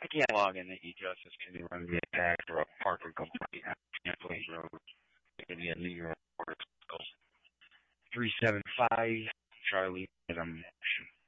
I can't log in to E-Justice because he runs the attack for a Parker complaint at Champlain Road. It could be a New York Port. 375 Charlie, and I'm